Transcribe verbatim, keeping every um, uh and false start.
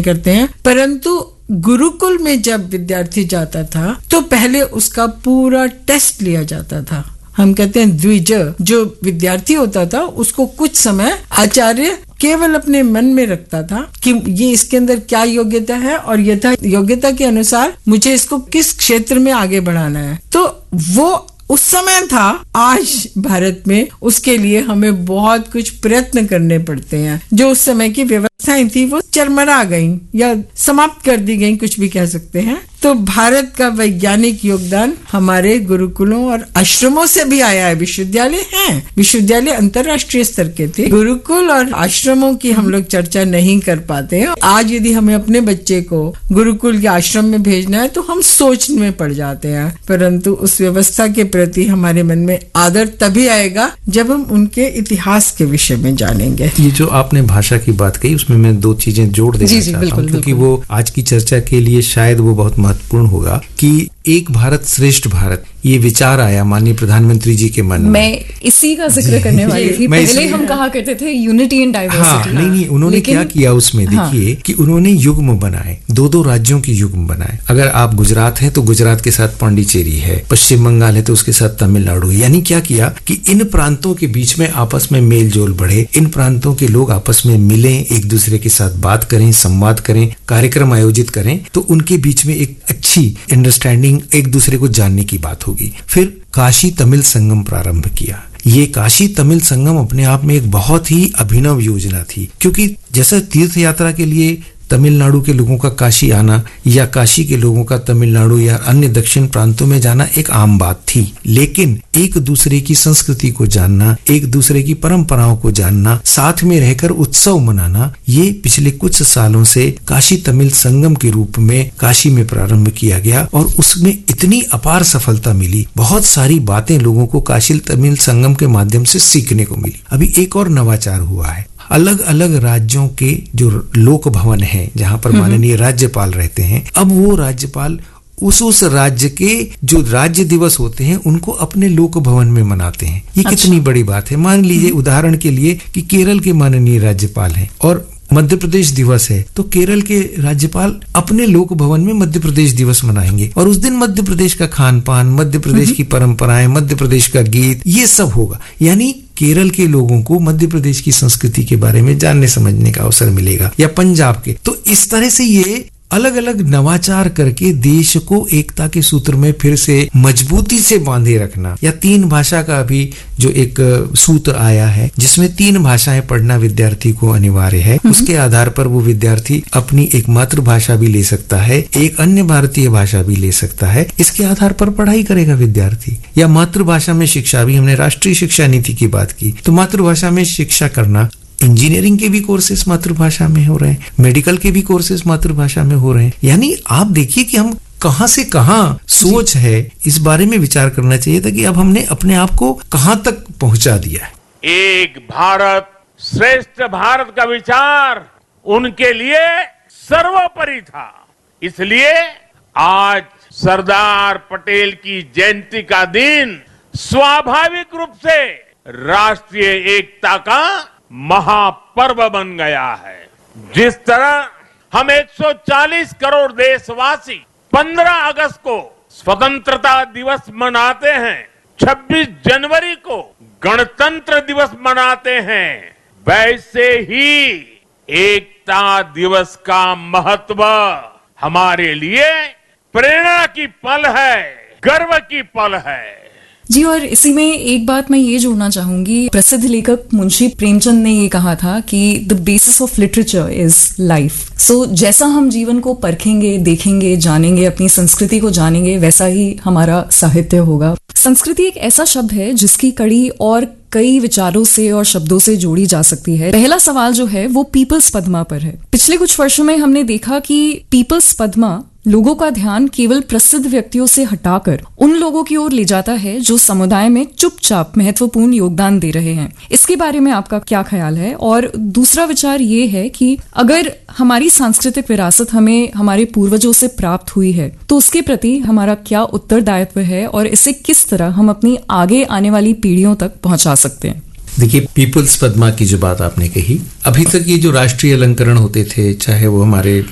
करते हैं, परंतु गुरुकुल में जब विद्यार्थी जाता था तो पहले उसका पूरा टेस्ट लिया जाता था। हम कहते हैं द्विज, जो विद्यार्थी होता था उसको कुछ समय आचार्य केवल अपने मन में रखता था कि ये इसके अंदर क्या योग्यता है और यथा योग्यता के अनुसार मुझे इसको किस क्षेत्र में आगे बढ़ाना है। तो वो उस समय था। आज भारत में उसके लिए हमें बहुत कुछ प्रयत्न करने पड़ते हैं। जो उस समय की व्यवस्थाएं थी वो चरमरा गई या समाप्त कर दी गई, कुछ भी कह सकते हैं। तो भारत का वैज्ञानिक योगदान हमारे गुरुकुलों और आश्रमों से भी आया है। विश्वविद्यालय हैं, विश्वविद्यालय अंतर्राष्ट्रीय स्तर के थे। गुरुकुल और आश्रमों की हम लोग चर्चा नहीं कर पाते हैं। आज यदि हमें अपने बच्चे को गुरुकुल के आश्रम में भेजना है तो हम सोच में पड़ जाते हैं, परंतु उस व्यवस्था के प्रति हमारे मन में आदर तभी आएगा जब हम उनके इतिहास के विषय में जानेंगे। ये जो आपने भाषा की बात कही उसमें मैं दो चीजें जोड़ देना चाहता हूँ, क्योंकि वो आज की चर्चा के लिए शायद वो बहुत महत्वपूर्ण होगा कि एक भारत श्रेष्ठ भारत, ये विचार आया माननीय प्रधानमंत्री जी के मन में। मैं इसी का जिक्र करने वाली थी। पहले हम कहा करते थे यूनिटी इन डाइवर्सिटी। हाँ, नहीं नहीं उन्होंने क्या किया उसमें, देखिए हाँ, कि उन्होंने युग्म बनाए, दो दो राज्यों की युग्म बनाए। अगर आप गुजरात है तो गुजरात के साथ पांडिचेरी है, पश्चिम बंगाल है तो उसके साथ तमिलनाडु है। यानी क्या किया कि इन प्रांतों के बीच में आपस में मेल जोल बढ़े, इन प्रांतों के लोग आपस में मिलें, एक दूसरे के साथ बात करें, संवाद करें, कार्यक्रम आयोजित करें, तो उनके बीच में एक अच्छी अंडरस्टैंडिंग, एक दूसरे को जानने की बात होगी। फिर काशी तमिल संगम प्रारंभ किया। ये काशी तमिल संगम अपने आप में एक बहुत ही अभिनव योजना थी, क्योंकि जैसे तीर्थ यात्रा के लिए तमिलनाडु के लोगों का काशी आना या काशी के लोगों का तमिलनाडु या अन्य दक्षिण प्रांतों में जाना एक आम बात थी, लेकिन एक दूसरे की संस्कृति को जानना, एक दूसरे की परंपराओं को जानना, साथ में रहकर उत्सव मनाना, ये पिछले कुछ सालों से काशी तमिल संगम के रूप में काशी में प्रारंभ किया गया और उसमें इतनी अपार सफलता मिली। बहुत सारी बातें लोगों को काशी तमिल संगम के माध्यम से सीखने को मिली। अभी एक और नवाचार हुआ है, अलग अलग राज्यों के जो लोक भवन हैं जहां पर माननीय राज्यपाल रहते हैं, अब वो राज्यपाल उस उस राज्य के जो राज्य दिवस होते हैं उनको अपने लोक भवन में मनाते हैं। ये अच्छा। कितनी बड़ी बात है। मान लीजिए उदाहरण के लिए कि केरल के माननीय राज्यपाल हैं और मध्य प्रदेश दिवस है, तो केरल के राज्यपाल अपने लोक भवन में मध्य प्रदेश दिवस मनाएंगे और उस दिन मध्य प्रदेश का खान पान, मध्य प्रदेश की परंपराएं, मध्य प्रदेश का गीत, ये सब होगा। यानी केरल के लोगों को मध्य प्रदेश की संस्कृति के बारे में जानने समझने का अवसर मिलेगा, या पंजाब के। तो इस तरह से ये अलग अलग नवाचार करके देश को एकता के सूत्र में फिर से मजबूती से बांधे रखना, या तीन भाषा का भी जो एक सूत्र आया है जिसमें तीन भाषाएं पढ़ना विद्यार्थी को अनिवार्य है, उसके आधार पर वो विद्यार्थी अपनी एक मातृभाषा भी ले सकता है, एक अन्य भारतीय भाषा भी ले सकता है। इसके आधार पर पढ़ाई करेगा विद्यार्थी। या मातृभाषा में शिक्षा भी, हमने राष्ट्रीय शिक्षा नीति की बात की, तो मातृभाषा में शिक्षा करना, इंजीनियरिंग के भी कोर्सेज मातृभाषा में हो रहे हैं, मेडिकल के भी कोर्सेज मातृभाषा में हो रहे हैं। यानी आप देखिए कि हम कहां से कहां सोच है, इस बारे में विचार करना चाहिए था कि अब हमने अपने आप को कहां तक पहुंचा दिया है। एक भारत श्रेष्ठ भारत का विचार उनके लिए सर्वोपरि था। इसलिए आज सरदार पटेल की जयंती का दिन स्वाभाविक रूप से राष्ट्रीय एकता का महापर्व बन गया है। जिस तरह हम एक सौ चालीस करोड़ देशवासी पंद्रह अगस्त को स्वतंत्रता दिवस मनाते हैं, छब्बीस जनवरी को गणतंत्र दिवस मनाते हैं, वैसे ही एकता दिवस का महत्व हमारे लिए प्रेरणा की पल है, गर्व की पल है। जी, और इसी में एक बात मैं ये जोड़ना चाहूंगी। प्रसिद्ध लेखक मुंशी प्रेमचंद ने ये कहा था कि the basis of literature is life. सो जैसा हम जीवन को परखेंगे, देखेंगे, जानेंगे, अपनी संस्कृति को जानेंगे, वैसा ही हमारा साहित्य होगा। संस्कृति एक ऐसा शब्द है जिसकी कड़ी और कई विचारों से और शब्दों से जोड़ी जा सकती है। पहला सवाल जो है वो पीपल्स पद्मा पर है। पिछले कुछ वर्षों में हमने देखा कि पीपल्स पद्मा लोगों का ध्यान केवल प्रसिद्ध व्यक्तियों से हटाकर उन लोगों की ओर ले जाता है जो समुदाय में चुपचाप महत्वपूर्ण योगदान दे रहे हैं। इसके बारे में आपका क्या ख्याल है? और दूसरा विचार ये है कि अगर हमारी सांस्कृतिक विरासत हमें हमारे पूर्वजों से प्राप्त हुई है तो उसके प्रति हमारा क्या उत्तरदायित्व है और इसे किस तरह हम अपनी आगे आने वाली पीढ़ियों तक पहुंचा सकते हैं? देखिए, पीपल्स पद्मा की जो बात आपने कही, अभी तक ये जो राष्ट्रीय अलंकरण होते थे, चाहे वो हमारे